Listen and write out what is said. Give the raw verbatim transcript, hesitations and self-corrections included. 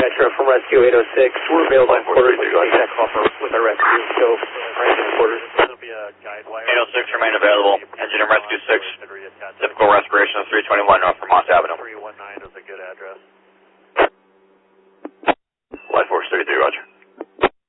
Metro from Rescue eight oh six. We're available in quarters to contact with our rescue. So, right in quarters. eight oh six remain available. Engine and Rescue six. Typical respiration of three twenty-one north Vermont Avenue.